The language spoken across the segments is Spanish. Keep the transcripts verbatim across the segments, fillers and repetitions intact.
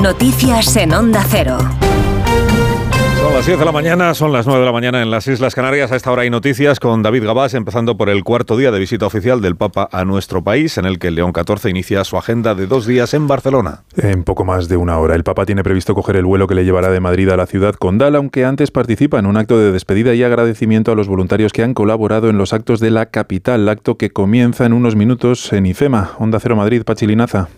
Noticias en Onda Cero. Son las diez de la mañana, son las nueve de la mañana en las Islas Canarias. A esta hora hay noticias con David Gabás, empezando por el cuarto día de visita oficial del Papa a nuestro país, en el que León catorce inicia su agenda de dos días en Barcelona. En poco más de una hora, el Papa tiene previsto coger el vuelo que le llevará de Madrid a la ciudad condal, aunque antes participa en un acto de despedida y agradecimiento a los voluntarios que han colaborado en los actos de la capital, acto que comienza en unos minutos en IFEMA. Onda Cero Madrid, Pachi Linaza.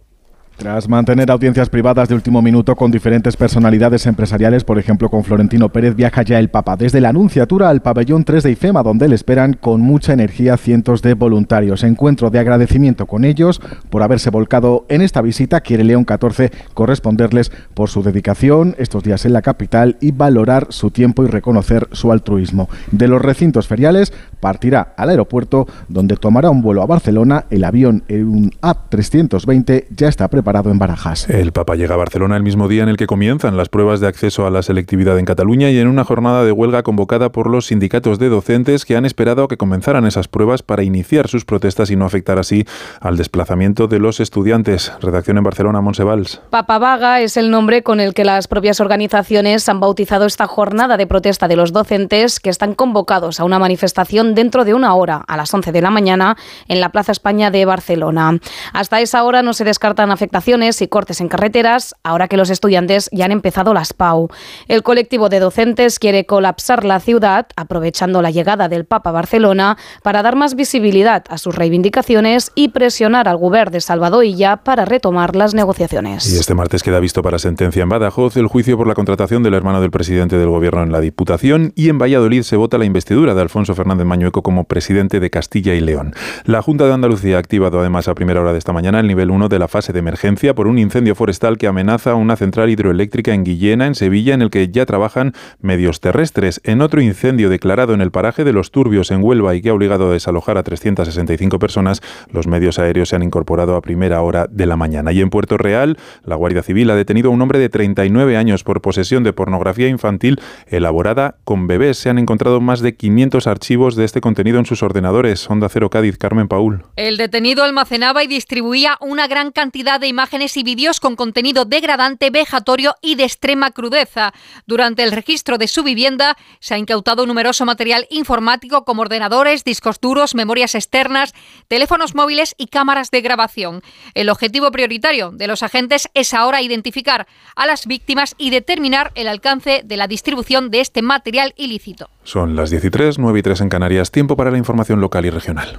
Tras mantener audiencias privadas de último minuto con diferentes personalidades empresariales, por ejemplo con Florentino Pérez, viaja ya el Papa desde la Anunciatura al pabellón tres de IFEMA, donde le esperan con mucha energía cientos de voluntarios. Encuentro de agradecimiento con ellos por haberse volcado en esta visita. Quiere León catorce corresponderles por su dedicación estos días en la capital y valorar su tiempo y reconocer su altruismo. De los recintos feriales partirá al aeropuerto, donde tomará un vuelo a Barcelona. El avión, un A trescientos veinte, ya está preparado en Barajas. El Papa llega a Barcelona el mismo día en el que comienzan las pruebas de acceso a la selectividad en Cataluña y en una jornada de huelga convocada por los sindicatos de docentes que han esperado a que comenzaran esas pruebas para iniciar sus protestas y no afectar así al desplazamiento de los estudiantes. Redacción en Barcelona, Montse Valls. Papa Vaga es el nombre con el que las propias organizaciones han bautizado esta jornada de protesta de los docentes, que están convocados a una manifestación dentro de una hora, a las once de la mañana, en la Plaza España de Barcelona. Hasta esa hora no se descartan afectaciones y cortes en carreteras, ahora que los estudiantes ya han empezado las P A U. El colectivo de docentes quiere colapsar la ciudad, aprovechando la llegada del Papa a Barcelona, para dar más visibilidad a sus reivindicaciones y presionar al Govern de Salvador Illa para retomar las negociaciones. Y este martes queda visto para sentencia en Badajoz el juicio por la contratación del hermano del presidente del Gobierno en la Diputación, y en Valladolid se vota la investidura de Alfonso Fernández Mañueco como presidente de Castilla y León. La Junta de Andalucía ha activado además a primera hora de esta mañana el nivel uno de la fase de emergencia por un incendio forestal que amenaza una central hidroeléctrica en Guillena, en Sevilla, en el que ya trabajan medios terrestres. En otro incendio declarado en el paraje de Los Turbios, en Huelva, y que ha obligado a desalojar a trescientas sesenta y cinco personas, los medios aéreos se han incorporado a primera hora de la mañana. Y en Puerto Real, la Guardia Civil ha detenido a un hombre de treinta y nueve años por posesión de pornografía infantil elaborada con bebés. Se han encontrado más de quinientos archivos de este contenido en sus ordenadores. Onda Cero Cádiz, Carmen Paúl. El detenido almacenaba y distribuía una gran cantidad de imágenes y vídeos con contenido degradante, vejatorio y de extrema crudeza. Durante el registro de su vivienda se ha incautado numeroso material informático como ordenadores, discos duros, memorias externas, teléfonos móviles y cámaras de grabación. El objetivo prioritario de los agentes es ahora identificar a las víctimas y determinar el alcance de la distribución de este material ilícito. Son las diez y tres, nueve y tres en Canarias. Tiempo para la información local y regional.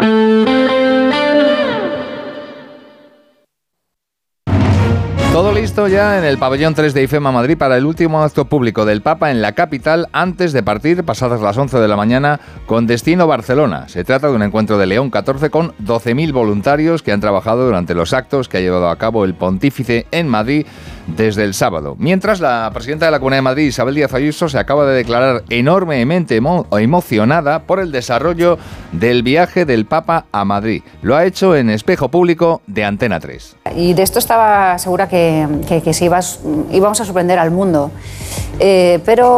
Todo listo ya en el pabellón tres de IFEMA Madrid para el último acto público del Papa en la capital antes de partir, pasadas las once de la mañana, con destino Barcelona. Se trata de un encuentro de León catorce con doce mil voluntarios que han trabajado durante los actos que ha llevado a cabo el pontífice en Madrid desde el sábado. Mientras, la presidenta de la Comunidad de Madrid, Isabel Díaz Ayuso, se acaba de declarar enormemente emo- emocionada por el desarrollo del viaje del Papa a Madrid. Lo ha hecho en Espejo Público de Antena tres. Y de esto estaba segura que, que, que se iba, íbamos a sorprender al mundo. Eh, pero